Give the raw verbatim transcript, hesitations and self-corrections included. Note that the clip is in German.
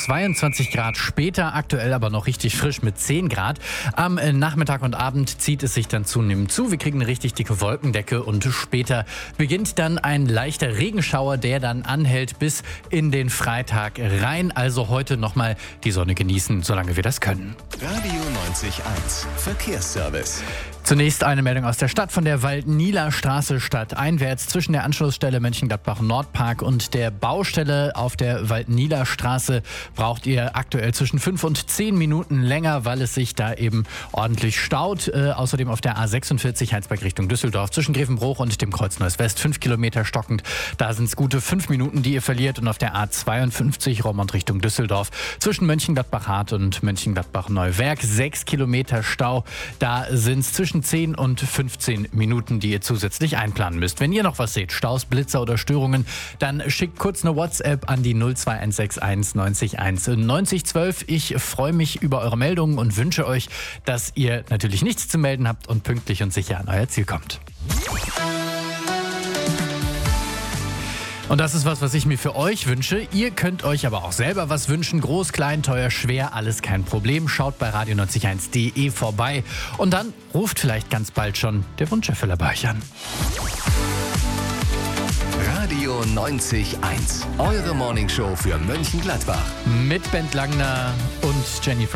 zweiundzwanzig Grad später, aktuell aber noch richtig frisch mit zehn Grad. Am Nachmittag und Abend zieht es sich dann zunehmend zu. Wir kriegen eine richtig dicke Wolkendecke und später beginnt dann ein leichter Regenschauer, der dann anhält bis in den Freitag rein. Also heute nochmal die Sonne genießen, solange wir das können. Radio neunzig Komma eins Verkehrsservice. Zunächst eine Meldung aus der Stadt von der Waldnieler Straße stadteinwärts zwischen der Anschlussstelle Mönchengladbach-Nordpark und der Baustelle auf der Waldnieler Straße braucht ihr aktuell zwischen fünf und zehn Minuten länger, weil es sich da eben ordentlich staut. Äh, außerdem auf der A sechsundvierzig Heinsberg Richtung Düsseldorf zwischen Grevenbruch und dem Kreuz Neuss West fünf Kilometer stockend. Da sind es gute fünf Minuten, die ihr verliert. Und auf der A zweiundfünfzig Roermond Richtung Düsseldorf zwischen Mönchengladbach-Hart und Mönchengladbach-Neuwerk sechs Kilometer Stau. Da sind es zwischen zehn und fünfzehn Minuten, die ihr zusätzlich einplanen müsst. Wenn ihr noch was seht, Staus, Blitzer oder Störungen, dann schickt kurz eine WhatsApp an die null zwei eins sechs eins neunzig eins neunzig zwölf. Ich freue mich über eure Meldungen und wünsche euch, dass ihr natürlich nichts zu melden habt und pünktlich und sicher an euer Ziel kommt. Und das ist was, was ich mir für euch wünsche. Ihr könnt euch aber auch selber was wünschen. Groß, klein, teuer, schwer, alles kein Problem. Schaut bei radio neunzig eins punkt de vorbei. Und dann ruft vielleicht ganz bald schon der Wunscherfüller bei euch an. Radio neunzig Komma eins. Eure Morningshow für Mönchengladbach. Mit Bent Langner und Jennifer.